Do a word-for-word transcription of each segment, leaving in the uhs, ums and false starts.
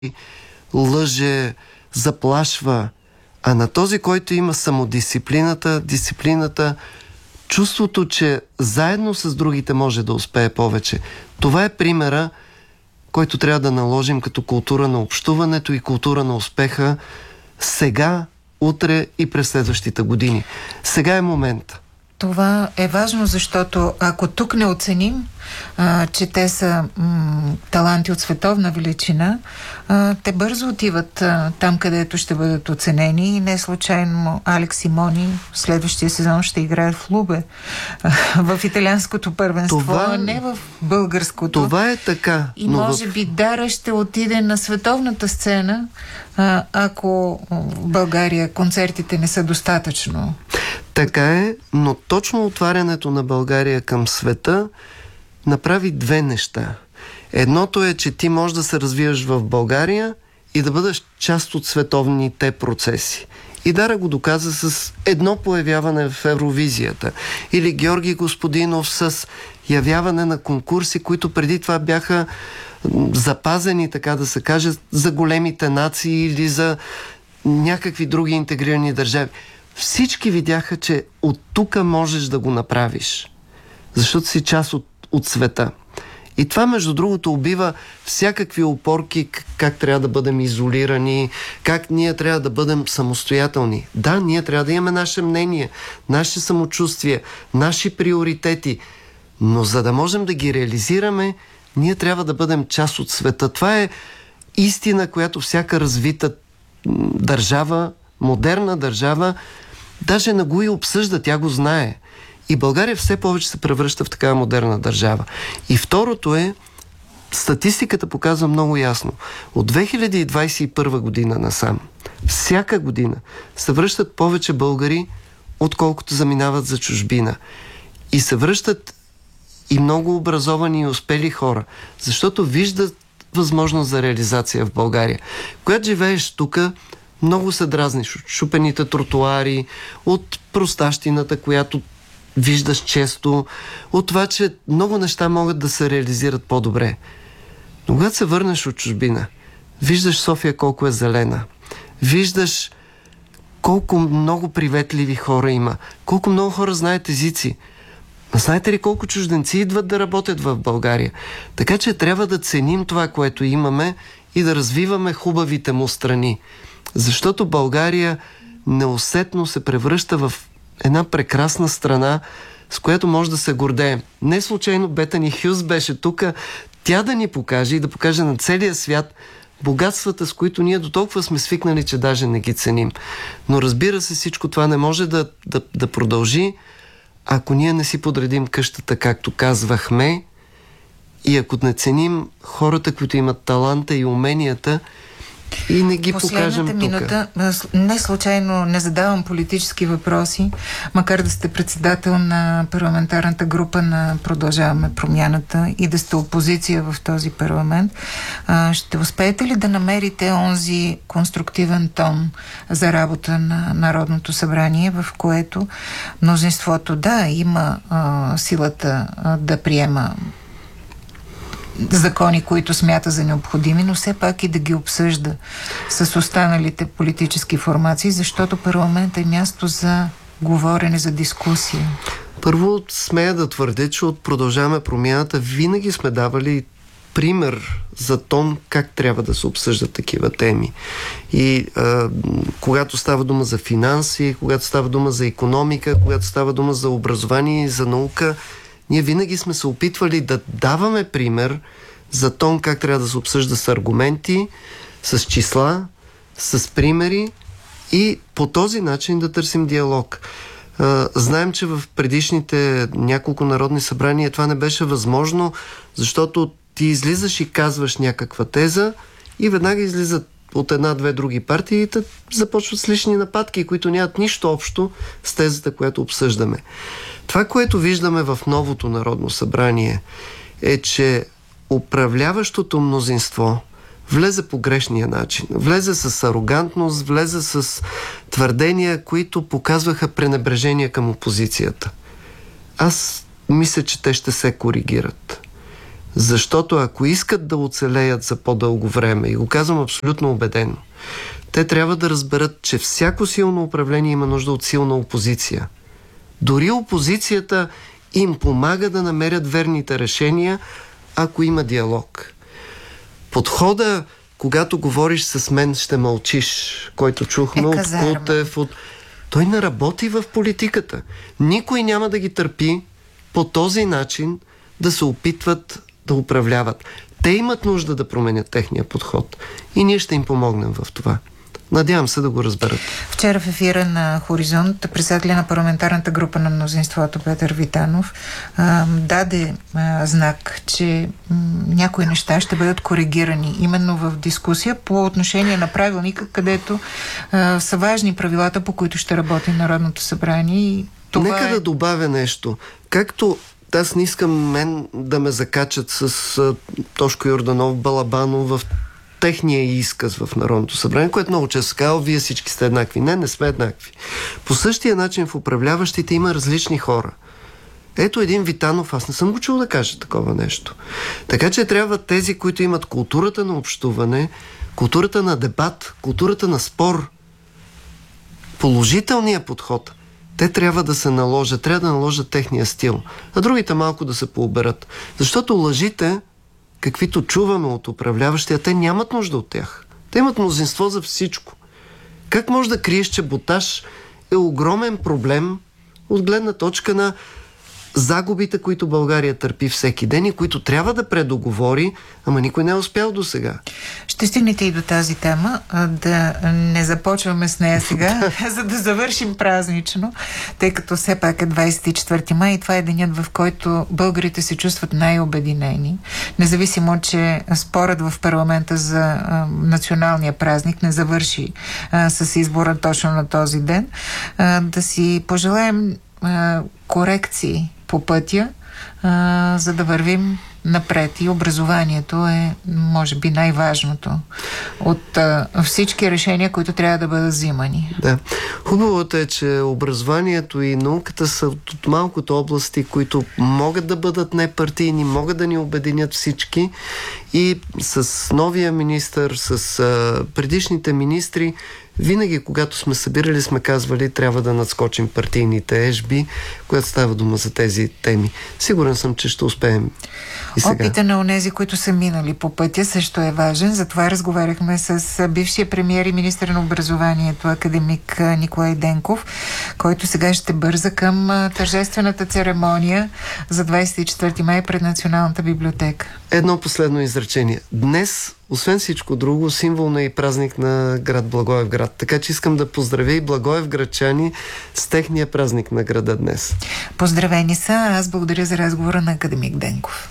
лъже, заплашва, а на този, който има самодисциплината, дисциплината, чувството, че заедно с другите може да успее повече. Това е примера, който трябва да наложим като култура на общуването и култура на успеха сега, утре и през следващите години. Сега е момента. Това е важно, защото ако тук не оценим, а, че те са м, таланти от световна величина, а, те бързо отиват а, там, където ще бъдат оценени, и не случайно Алекс Симони в следващия сезон ще играе в Лубе, а, в италианското първенство, това, а не в българското. Това е така. И може в... би Дара ще отиде на световната сцена, а, ако в България концертите не са достатъчно. Така е, но точно отварянето на България към света направи две неща. Едното е, че ти можеш да се развиваш в България и да бъдеш част от световните процеси. И Дара го доказа с едно появяване в Евровизията. Или Георги Господинов с явяване на конкурси, които преди това бяха запазени, така да се каже, за големите нации или за някакви други интегрирани държави. Всички видяха, че от тук можеш да го направиш, защото си част от, от света. И това, между другото, убива всякакви опорки, как трябва да бъдем изолирани, как ние трябва да бъдем самостоятелни. Да, ние трябва да имаме наше мнение, наше самочувствие, наши приоритети, но за да можем да ги реализираме, ние трябва да бъдем част от света. Това е истина, която всяка развита държава, модерна държава, даже не го и обсъжда, тя го знае. И България все повече се превръща в такава модерна държава. И второто е, статистиката показва много ясно. От две хиляди двадесет и първа година насам, всяка година се връщат повече българи, отколкото заминават за чужбина. И се връщат и много образовани и успели хора, защото виждат възможност за реализация в България. Когато живееш тук, много се дразниш от шупените тротуари, от простащината, която виждаш често, от това, че много неща могат да се реализират по-добре. Но когато се върнеш от чужбина, виждаш София колко е зелена, виждаш колко много приветливи хора има, колко много хора знаят езици. А знаете ли колко чужденци идват да работят в България? Така че трябва да ценим това, което имаме, и да развиваме хубавите му страни. Защото България неусетно се превръща в една прекрасна страна, с която може да се гордеем. Не случайно Бетани Хюс беше тук, тя да ни покаже и да покаже на целия свят богатствата, с които ние до толкова сме свикнали, че даже не ги ценим. Но разбира се, всичко това не може да, да, да продължи, ако ние не си подредим къщата, както казвахме, и ако не ценим хората, които имат таланта и уменията, и не ги покажем тук. Минута, не случайно не задавам политически въпроси, макар да сте председател на парламентарната група на Продължаваме промяната и да сте опозиция в този парламент. Ще успеете ли да намерите онзи конструктивен тон за работа на Народното събрание, в което мнозинството, да, има а, силата а, да приема закони, които смята за необходими, но все пак и да ги обсъжда с останалите политически формации, защото парламент е място за говорене, за дискусия? Първо, смея да твърдя, че от Продължаваме промяната винаги сме давали пример за тон как трябва да се обсъждат такива теми. И а, когато става дума за финанси, когато става дума за икономика, когато става дума за образование и за наука, ние винаги сме се опитвали да даваме пример за тон как трябва да се обсъжда с аргументи, с числа, с примери и по този начин да търсим диалог. Знаем, че в предишните няколко народни събрания това не беше възможно, защото ти излизаш и казваш някаква теза и веднага излизат от една-две други партии и започват с лични нападки, които нямат нищо общо с тезата, която обсъждаме. Това, което виждаме в новото Народно събрание, е, че управляващото мнозинство влезе по грешния начин. Влезе с арогантност, влезе с твърдения, които показваха пренебрежение към опозицията. Аз мисля, че те ще се коригират. Защото ако искат да оцелеят за по-дълго време, и го казвам абсолютно убедено, те трябва да разберат, че всяко силно управление има нужда от силна опозиция. Дори опозицията им помага да намерят верните решения, ако има диалог. Подхода, когато говориш с мен, ще мълчиш, който чухме е от Кутев, от... той не работи в политиката. Никой няма да ги търпи по този начин да се опитват да управляват. Те имат нужда да променят техния подход и ние ще им помогнем в това. Надявам се да го разберат. Вчера в ефира на Хоризонт председателя на парламентарната група на мнозинството Петър Витанов а, даде а, знак, че м, някои неща ще бъдат коригирани именно в дискусия по отношение на правилника, където а, са важни правилата, по които ще работи Народното събрание. И това Нека е... да добавя нещо. Както аз не искам мен да ме закачат с а, Тошко Йорданов, Балабанов в техния изказ в Народното събрание, което много често казва, вие всички сте еднакви. Не, не сме еднакви. По същия начин в управляващите има различни хора. Ето един Витанов, аз не съм го чул да каже такова нещо. Така че трябва тези, които имат културата на общуване, културата на дебат, културата на спор, положителния подход, те трябва да се наложат, трябва да наложат техния стил, а другите малко да се пооберат. Защото лъжите, каквито чуваме от управляващия, те нямат нужда от тях. Те имат мнозинство за всичко. Как може да криеш, че ботаж е огромен проблем от гледна точка на загубите, които България търпи всеки ден и които трябва да предоговори, ама никой не е успял до сега. Ще стигнете и до тази тема, да не започваме с нея сега, за да завършим празнично, тъй като все пак е двадесет и четвърти май и това е денят, в който българите се чувстват най-обединени. Независимо, че спорът в парламента за а, националния празник не завърши а, с избора точно на този ден, а, да си пожелаем а, корекции по пътя, а, за да вървим напред. И образованието е, може би, най-важното от а, всички решения, които трябва да бъдат взимани. Да. Хубавото е, че образованието и науката са от малкото области, които могат да бъдат непартийни, могат да ни обединят всички и с новия министър, с а, предишните министри, винаги, когато сме събирали, сме казвали, трябва да надскочим партийните ежби, когато става дума за тези теми. Сигурен съм, че ще успеем и сега. Опита на онези, които са минали по пътя, също е важен. Затова разговаряхме с бившия премиер и министър на образованието, академик Николай Денков, който сега ще бърза към тържествената церемония за двадесет и четвърти май пред Националната библиотека. Едно последно изречение. Днес, освен всичко друго, символ е и празник на град Благоевград. Така че искам да поздравя и благоевградчани с техния празник на града днес. Поздравени са. Аз благодаря за разговора на академик Денков.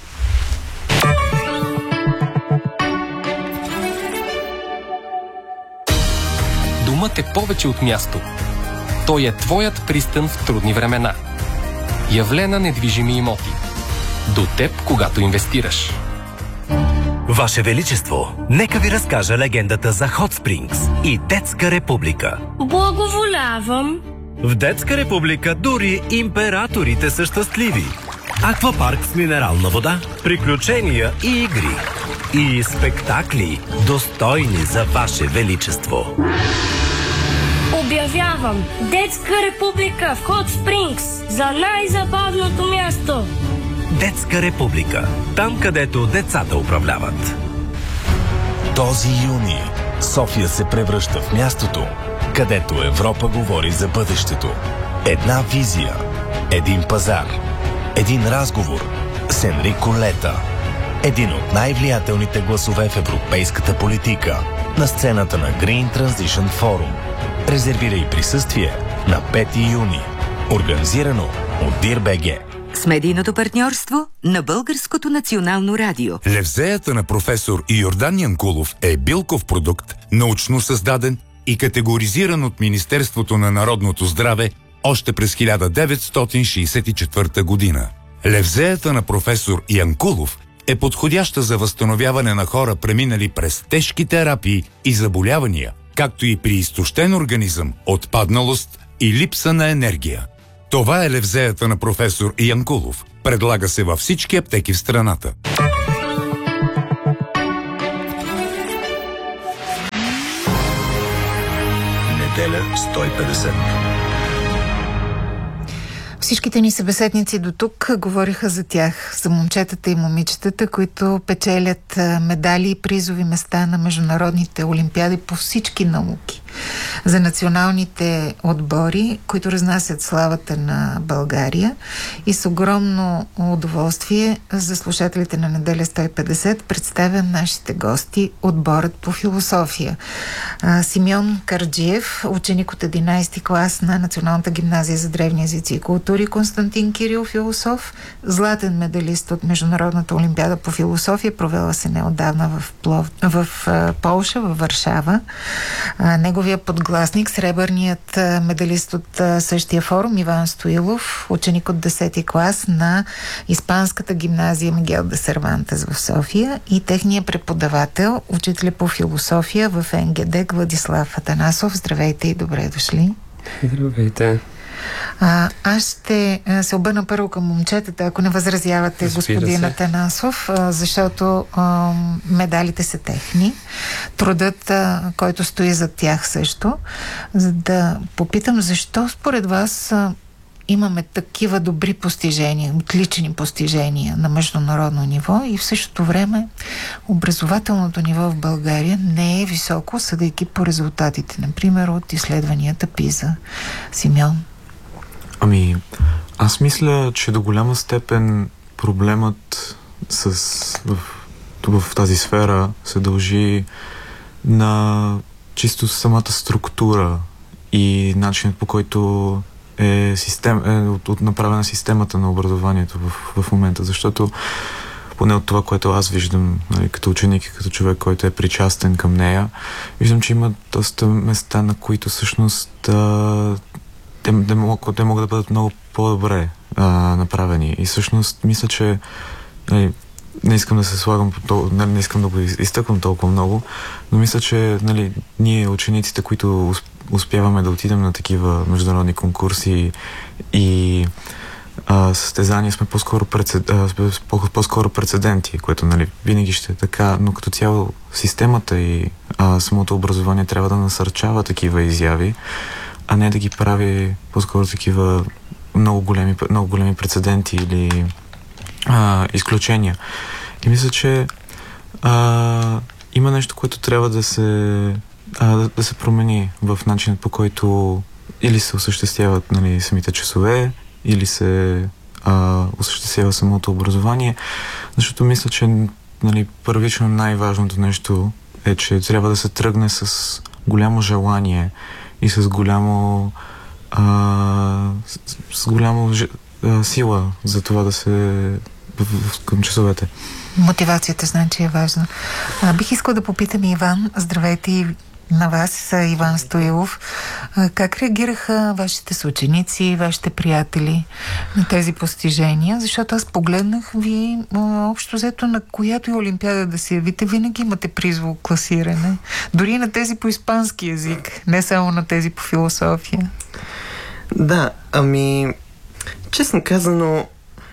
Думът е повече от място. Той е твоят пристан в трудни времена. Явлена недвижими имоти. До теб, когато инвестираш. Ваше Величество, нека ви разкажа легендата за Hot Springs и Детска република. Благоволявам. В Детска република дори императорите са щастливи. Аквапарк с минерална вода, приключения и игри. И спектакли, достойни за Ваше Величество. Обявявам Детска република в Hot Springs за най-забавното място. Детска република. Там, където децата управляват. Този юни София се превръща в мястото, където Европа говори за бъдещето. Една визия, един пазар, един разговор с Енрико Лета. Един от най-влиятелните гласове в европейската политика на сцената на Green Transition Forum. Резервирай присъствие на пети юни. Организирано от ДИР.БГ. С медийното партньорство на Българското национално радио. Левзеята на професор Йордан Янкулов е билков продукт, научно създаден и категоризиран от Министерството на народното здраве още през хиляда деветстотин шейсет и четвърта година. Левзеята на професор Янкулов е подходяща за възстановяване на хора, преминали през тежки терапии и заболявания, както и при изтощен организъм, отпадналост и липса на енергия. Това е левзеята на професор Янкулов. Предлага се във всички аптеки в страната. неделя сто и петдесет. Всичките ни събеседници до тук говориха за тях, за момчетата и момичетата, които печелят медали и призови места на международните олимпиади по всички науки. За националните отбори, които разнасят славата на България, и с огромно удоволствие за слушателите на неделя сто и петдесет представям нашите гости, отборът по философия. Симеон Карджиев, ученик от единайсети клас на Националната гимназия за древни езици и култури, Константин Кирил, философ, златен медалист от Международната олимпиада по философия, провела се неотдавна в, Плов... в Полша, във Варшава. Неговия подгласник, сребърният медалист от същия форум, Иван Стоилов, ученик от десети клас на Испанската гимназия Мигел де Сервантес в София, и техният преподавател, учителя по философия в Ен Ге Де, Владислав Атанасов. Здравейте и добре дошли. Здравейте. А, аз ще се обърна първо към момчетата, ако не възразявате, господин Атанасов, защото а, медалите са техни. Трудът, а, който стои зад тях също. За да попитам, защо според вас а, имаме такива добри постижения, отлични постижения на международно ниво, и в същото време образователното ниво в България не е високо, съдейки по резултатите, например от изследванията ПИЗа. Симеон? Ами, аз мисля, че до голяма степен проблемът с, в, в тази сфера се дължи на чисто самата структура и начинът, по който е, систем, е от, от направена системата на образованието в, в момента, защото поне от това, което аз виждам, нали, като ученик и като човек, който е причастен към нея, виждам, че има доста места, на които всъщност а, те, те, могат, те могат да бъдат много по-добре а, направени. И всъщност мисля, че нали, не искам да се слагам, не, не искам да го изтъквам толкова много, но мисля, че нали, ние, учениците, които успяваме да отидем на такива международни конкурси и а, състезания, сме по-скоро, прецед, а, по-скоро прецеденти, което нали, винаги ще е така, но като цяло системата и а, самото образование трябва да насърчава такива изяви, а не да ги прави по-скоро такива много големи, много големи прецеденти или а, изключения. И мисля, че а, има нещо, което трябва да се, а, да, да се промени в начинът, по който или се осъществяват нали, самите часове, или се а, осъществява самото образование, защото мисля, че нали, първично най-важното нещо е, че трябва да се тръгне с голямо желание и с голямо а, с, с голямо а, сила за това да се в, в, към часовете. Мотивацията значи е важна. А, бих искал да попитам Иван. Здравейте и на вас, Иван Стоилов. А, как реагираха вашите съученици, вашите приятели на тези постижения? Защото аз погледнах ви общо взето на която и олимпиада да се явите, винаги имате призвол класиране. Дори на тези по испански език, не само на тези по философия. Да, ами честно казано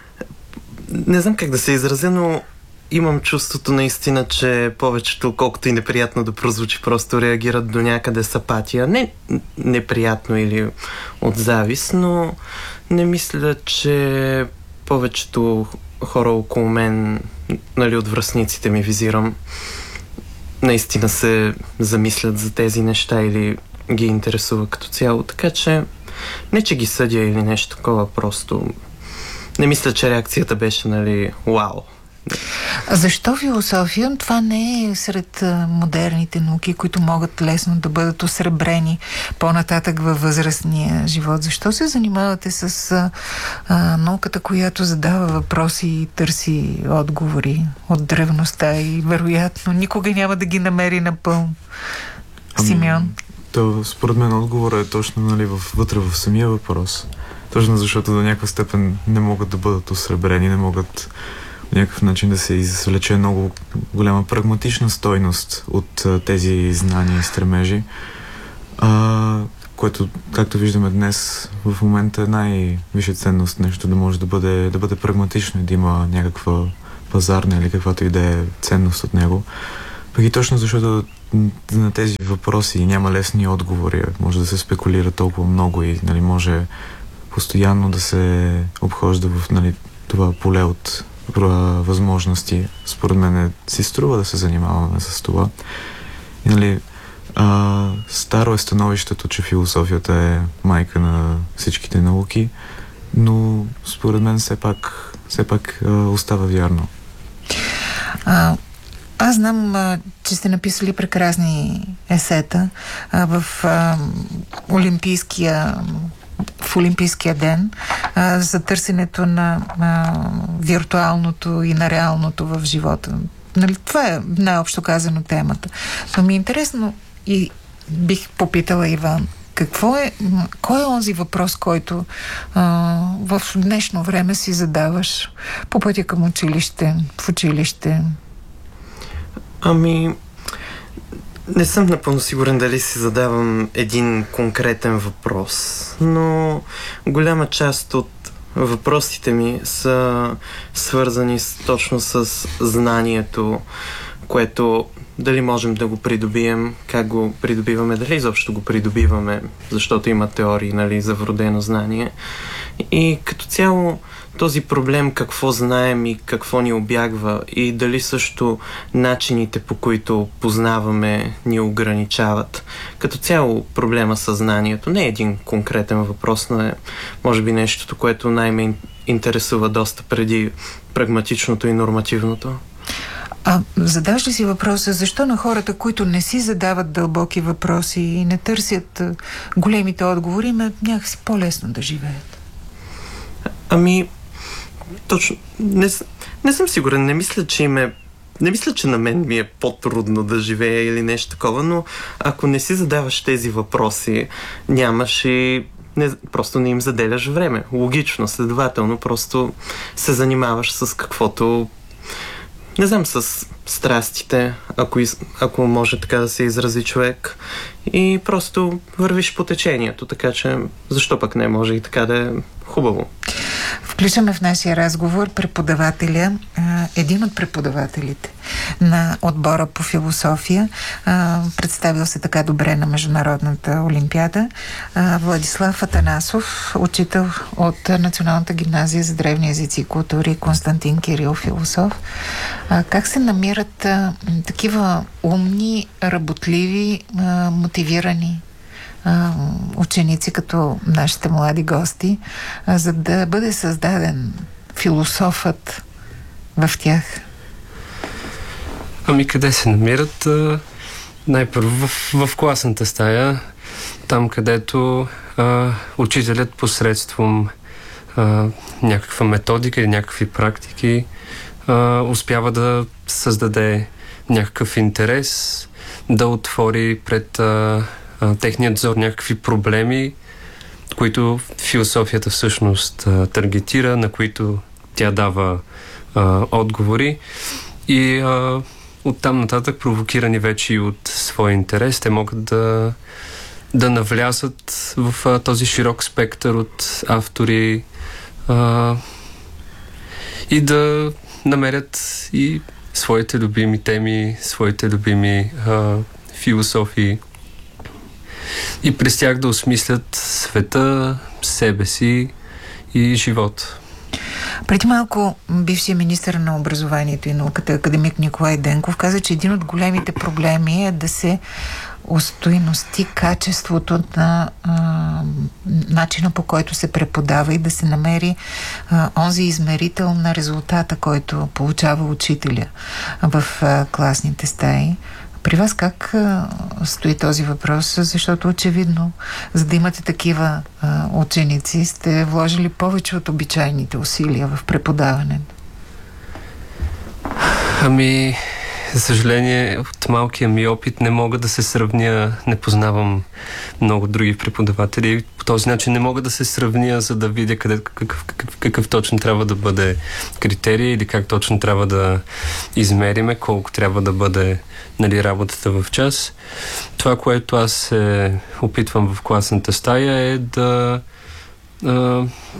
не знам как да се изразя, но имам чувството наистина, че повечето, колкото и неприятно да прозвучи, просто реагират до някъде с апатия. Не неприятно или от завист, но не мисля, че повечето хора около мен, нали, от връстниците ми визирам, наистина се замислят за тези неща или ги интересува като цяло. Така че не, че ги съдя или нещо такова, просто не мисля, че реакцията беше, нали, вау. А защо философия? Това не е сред а, модерните науки, които могат лесно да бъдат осребрени по-нататък във възрастния живот. Защо се занимавате с а, а, науката, която задава въпроси и търси отговори от древността и вероятно никога няма да ги намери напълно? Симеон? То, според мен отговорът е точно нали, вътре в самия въпрос. Точно защото до някаква степен не могат да бъдат осребрени, не могат по някакъв начин да се извлече много голяма прагматична стойност от а, тези знания и стремежи, а, което, както виждаме днес, в момента е най-висша ценност нещо да може да бъде, да бъде прагматично и да има някаква пазарна или каквато и да е ценност от него. Пък и точно защото на тези въпроси няма лесни отговори. Може да се спекулира толкова много и нали, може постоянно да се обхожда в нали, това поле от възможности. Според мен си струва да се занимаваме с това. И, нали, а, старо е становището, че философията е майка на всичките науки, но според мен все пак, все пак а, остава вярно. А, аз знам, а, че сте написали прекрасни есета а, в а, Олимпийския в Олимпийския ден а, за търсенето на а, виртуалното и на реалното в живота. Нали, това е най-общо казано темата. Но ми е интересно и бих попитала Иван, какво е, кой е онзи въпрос, който а, в днешно време си задаваш по пътя към училище, в училище? Ами, не съм напълно сигурен дали си задавам един конкретен въпрос, но голяма част от въпросите ми са свързани с, точно с знанието, което дали можем да го придобием, как го придобиваме, дали изобщо го придобиваме, защото има теории, нали, за вродено знание. И като цяло този проблем какво знаем и какво ни обягва и дали също начините, по които познаваме, ни ограничават. Като цяло проблема със знанието не е един конкретен въпрос, но е може би нещото, което най-ме интересува доста преди прагматичното и нормативното. А задаваш ли си въпроса, защо на хората, които не си задават дълбоки въпроси и не търсят големите отговори, им е някакси по-лесно да живеят? Ами, точно, не, не съм сигурен, не мисля, че им е Не мисля, че на мен ми е по-трудно да живея или нещо такова, но ако не си задаваш тези въпроси, нямаш и не, просто не им заделяш време. Логично, следователно, просто се занимаваш с каквото, не знам, с страстите, ако, из, ако може така да се изрази човек, и просто вървиш по течението, така че защо пък не може и така да е хубаво. Включваме в нашия разговор преподавателя, един от преподавателите на отбора по философия, представил се така добре на Международната олимпиада, Владислав Атанасов, учител от Националната гимназия за древни езици и култури, Константин Кирил, философ. Как се намират такива умни, работливи, мотивирани ученици като нашите млади гости, за да бъде създаден философът в тях? Ами къде се намират? Най-първо в, в класната стая, там където а, учителят посредством а, някаква методика или някакви практики а, успява да създаде някакъв интерес, да отвори пред а, техният взор някакви проблеми, които философията всъщност а, таргетира, на които тя дава а, отговори, и а, оттам нататък, провокирани вече и от своя интерес, те могат да, да навлязат в а, този широк спектър от автори а, и да намерят и своите любими теми, своите любими а, философии, и през тях да осмислят света, себе си и живот. Преди малко бившият министър на образованието и науката, академик Николай Денков, каза, че един от големите проблеми е да се устойности качеството на а, начина, по който се преподава, и да се намери а, онзи измерител на резултата, който получава учителя в а, класните стаи. При вас как а, стои този въпрос? Защото очевидно, за да имате такива а, ученици, сте вложили повече от обичайните усилия в преподаването. Ами, за съжаление, от малкия ми опит не мога да се сравня, не познавам много други преподаватели. По този начин не мога да се сравня, за да видя къде, какъв, какъв, какъв точно трябва да бъде критерий или как точно трябва да измериме, колко трябва да бъде, нали, работата в час. Това, което аз се опитвам в класната стая, е да а,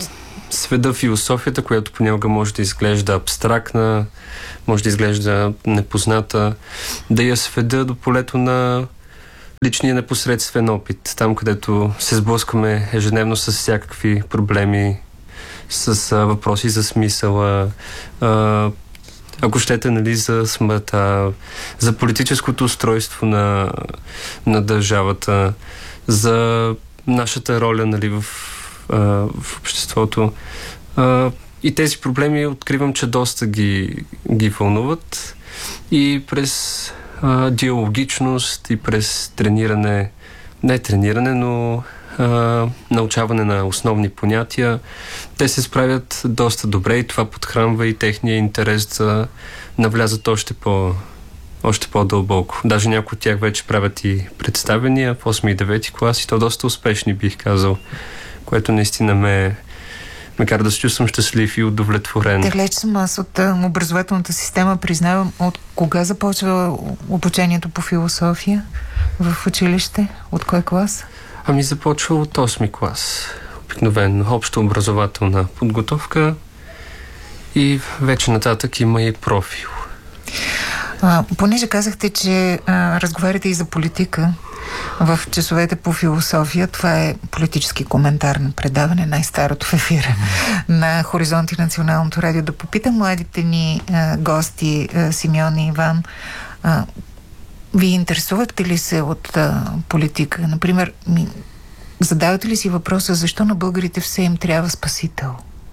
сведа философията, която понякога може да изглежда абстрактна, може да изглежда непозната, да я сведа до полето на личния непосредствен опит, там където се сблъскваме ежедневно с всякакви проблеми, с а, въпроси за смисъла, а, ако щете, нали, за смъртта, за политическото устройство на, на държавата, за нашата роля, нали, в, а, в обществото. А, и тези проблеми откривам, че доста ги, ги вълнуват и през а, диалогичност и през трениране, не трениране, но а, научаване на основни понятия, те се справят доста добре и това подхранва и техния интерес да навлязат още по още по-дълбоко. Даже някои от тях вече правят и представения в осми и девети клас и то доста успешни, бих казал, което наистина ме ме кара да се чувствам щастлив и удовлетворен. Далеч съм аз от образователната система, признавам. От кога започва обучението по философия в училище? От кой клас? Ами започва от осми клас. Обикновено обща образователна подготовка и вече нататък има и профил. А, понеже казахте, че а, разговаряте и за политика в часовете по философия, това е политически коментар на предаване, най-старото в ефира на Хоризонт и Националното радио. Да попитам младите ни а, гости, а, Симеон и Иван, а, ви интересувате ли се от а, политика? Например, ми, задавате ли си въпроса, защо на българите все им трябва спасител?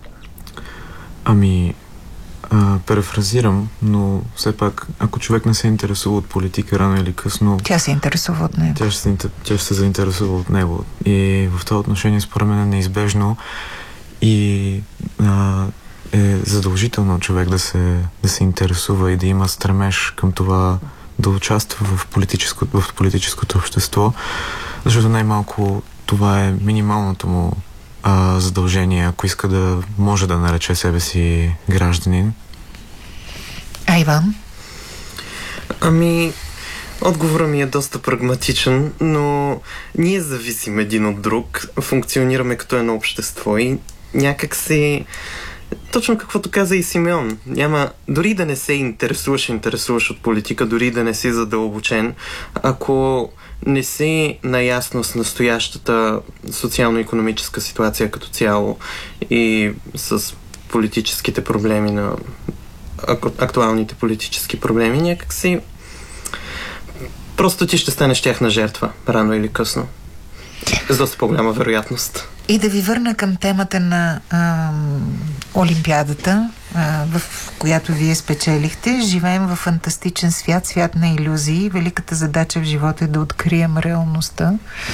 Ами, а, префразирам, но все пак, ако човек не се интересува от политика, рано или късно... Тя се интересува от него. Тя ще се, тя ще се заинтересува от него. И в това отношение, според мен, е неизбежно и а, е задължително човек да се, да се интересува и да има стремеж към това да участва в политическото, в политическото общество, защото най-малко това е минималното му а, задължение, ако иска да може да нарече себе си гражданин. А Иван? Ами, отговорът ми е доста прагматичен, но ние зависим един от друг, функционираме като едно общество и някак си... Точно каквото каза и Симеон. Няма, дори да не се интересуваш, интересуваш от политика, дори да не си задълбочен, ако не си наясно с настоящата социално-икономическа ситуация като цяло и с политическите проблеми на актуалните политически проблеми, някак си просто ти ще станеш тяхна жертва, рано или късно. С доста по-голяма вероятност. И да ви върна към темата на а, Олимпиадата, а, в която вие спечелихте. Живеем в фантастичен свят, свят на илюзии. Великата задача в живота е да открием реалността.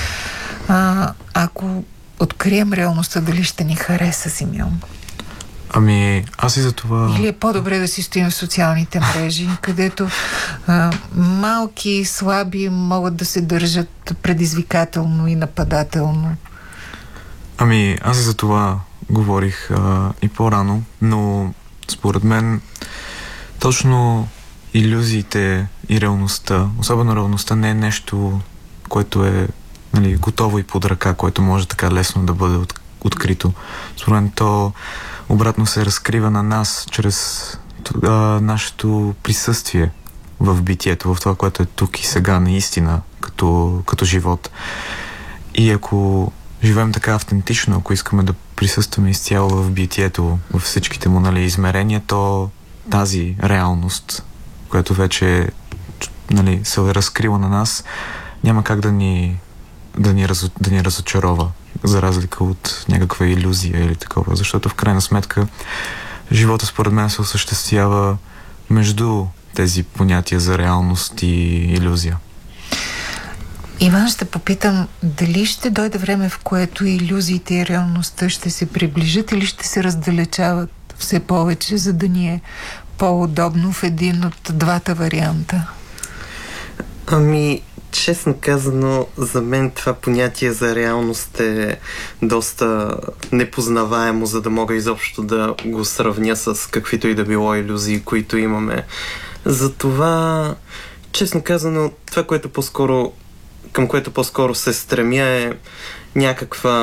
А, ако открием реалността, дали ще ни хареса, Симеон? Ами, аз и за това... Или е по-добре да си стоим в социалните мрежи, където а, малки, слаби могат да се държат предизвикателно и нападателно? Ами, аз и за това говорих а, и по-рано, но според мен точно илюзиите и реалността, особено реалността, не е нещо, което е, нали, готово и под ръка, което може така лесно да бъде от, открито. Според мен то обратно се разкрива на нас чрез а, нашето присъствие в битието, в това, което е тук и сега наистина като, като живот. И ако живеем така автентично, ако искаме да присъстваме изцяло в битието, във всичките му, нали, измерения, то тази реалност, която вече, нали, се е разкрила на нас, няма как да ни, да ни, раз, да ни разочарова, за разлика от някаква илюзия или такова, защото в крайна сметка живота според мен се осъществява между тези понятия за реалност и илюзия. Иван, ще попитам, дали ще дойде време, в което илюзиите и реалността ще се приближат или ще се раздалечават все повече, за да ни е по-удобно в един от двата варианта? Ами, честно казано, за мен това понятие за реалност е доста непознаваемо, за да мога изобщо да го сравня с каквито и да било илюзии, които имаме. Затова, честно казано, това, което по-скоро към което по-скоро се стремя, е някаква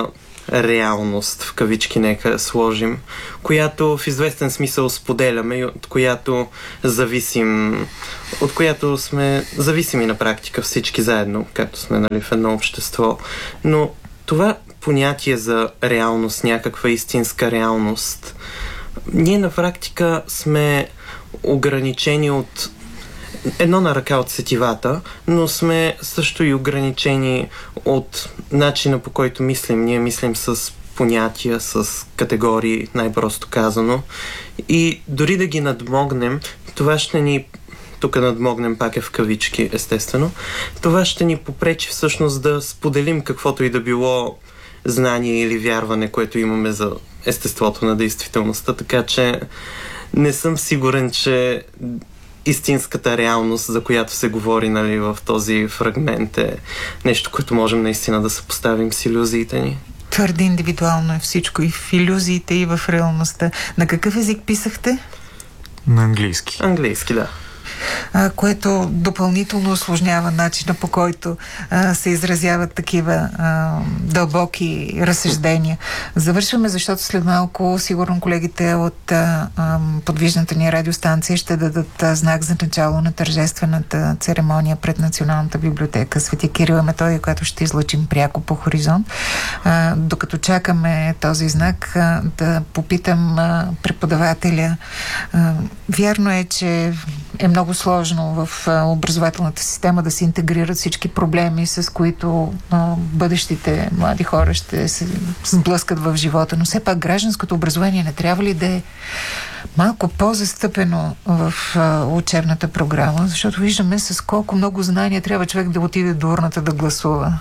реалност, в кавички нека сложим, която в известен смисъл споделяме и от която зависим, от която сме зависими на практика всички заедно, както сме, нали, в едно общество. Но това понятие за реалност, някаква истинска реалност, ние на практика сме ограничени от едно на ръка от сетивата, но сме също и ограничени от начина, по който мислим. Ние мислим с понятия, с категории, най-просто казано. И дори да ги надмогнем, това ще ни, тук надмогнем пак е в кавички, естествено, това ще ни попречи всъщност да споделим каквото и да било знание или вярване, което имаме за естеството на действителността. Така че не съм сигурен, че истинската реалност, за която се говори, нали, в този фрагмент, е нещо, което можем наистина да съпоставим с илюзиите ни. Твърде индивидуално е всичко, и в илюзиите, и в реалността. На какъв език писахте? На английски. Английски, да. А, което допълнително усложнява начина, по който а, се изразяват такива а, дълбоки разсъждения. Завършваме, защото след малко сигурно колегите от а, а, подвижната ни радиостанция ще дадат а, знак за начало на тържествената церемония пред Националната библиотека Свети Кирил и Методий, която ще излъчим пряко по Хоризонт. А, докато чакаме този знак, а, да попитам а, преподавателя. А, вярно е, че е много сложно в а, образователната система да се интегрират всички проблеми, с които а, бъдещите млади хора ще се сблъскат в живота. Но все пак гражданското образование не трябва ли да е малко по-застъпено в а, учебната програма? Защото виждаме с колко много знания трябва човек да отиде до урната да гласува.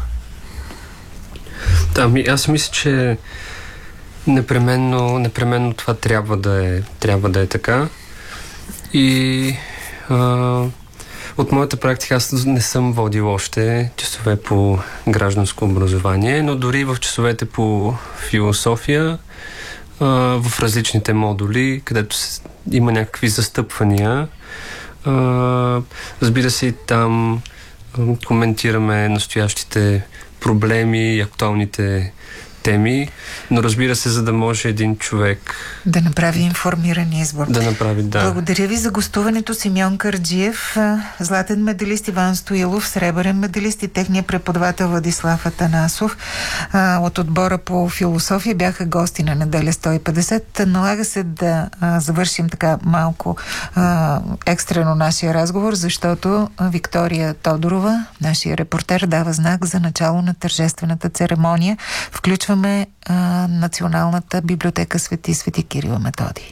Да, аз мисля, че непременно, непременно това трябва да е, трябва да е така. И Uh, от моята практика аз не съм водил още часове по гражданско образование, но дори в часовете по философия, uh, в различните модули, където се, има някакви застъпвания, uh, разбира се, и там uh, коментираме настоящите проблеми и актуалните теми, но разбира се, за да може един човек да направи информиран избор. Да направи, да. Благодаря ви за гостуването. Симеон Карджиев, златен медалист Иван Стоилов, сребърен медалист и техния преподавател Владислав Атанасов от отбора по философия бяха гости на Неделя сто и петдесет. Налага се да а, завършим така малко а, екстрено нашия разговор, защото Виктория Тодорова, нашия репортер, дава знак за начало на тържествената церемония. Включваме а, Националната библиотека Свети Свети Кирил и Методий.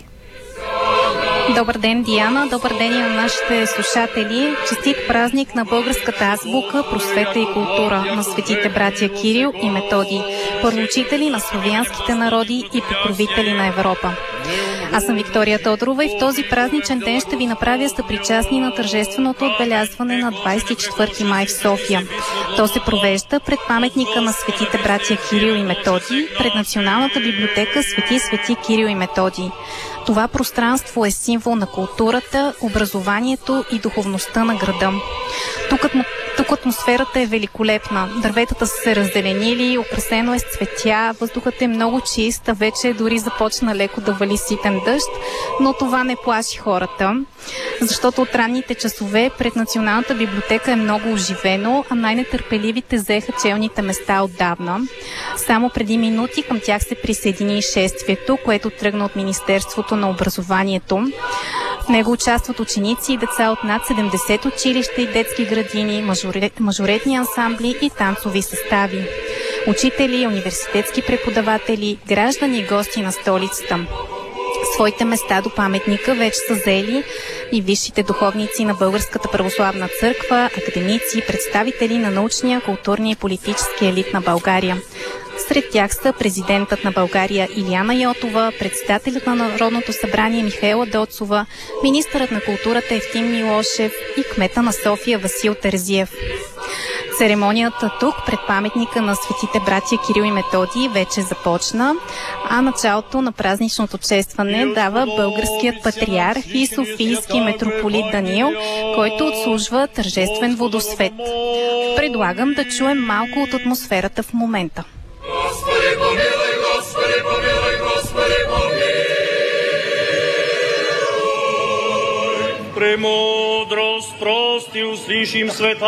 Добър ден, Диана. Добър ден и на нашите слушатели. Честит празник на българската азбука, просвета и култура на светите братя Кирил и Методий, първоучители на славянските народи и покровители на Европа. Аз съм Виктория Тодорова и в този празничен ден ще ви направя съпричастни на тържественото отбелязване на двадесет и четвърти май в София. То се провежда пред паметника на светите братя Кирил и Методий, пред Националната библиотека Свети Свети Кирил и Методий. Това пространство е символ на културата, образованието и духовността на града. Тук, тук атмосферата е великолепна. Дърветата са се раззеленили, украсено е с цветя, въздухът е много чист, а вече дори започна леко да вали ситен дъжд, но това не плаши хората, защото от ранните часове пред Националната библиотека е много оживено, а най-нетърпеливите взеха челните места отдавна. Само преди минути към тях се присъедини шествието, което тръгна от Министерството на образованието. В него участват ученици и деца от над седемдесет училища и детски градини, мажорет, мажоретни ансамбли и танцови състави. Учители, университетски преподаватели, граждани и гости на столицата. Своите места до паметника вече са заели и висшите духовници на Българската православна църква, академици, представители на научния, културния и политически елит на България. Сред тях са президентът на България Илияна Йотова, председателят на Народното събрание Михаела Доцова, министърът на културата Евтим Милошев и кмета на София Васил Терзиев. Церемонията тук, пред паметника на светите братя Кирил и Методий, вече започна, а началото на празничното честване дава българският патриарх и софийски митрополит Даниил, който отслужва тържествен водосвет. Предлагам да чуем малко от атмосферата в момента. Господи, помилуй! премудрост прости, услышим света